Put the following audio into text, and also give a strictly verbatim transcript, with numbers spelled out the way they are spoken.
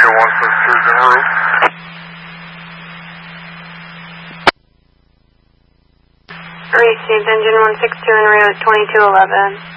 engine one six two is en route. Received engine one six two en route, twenty-two eleven.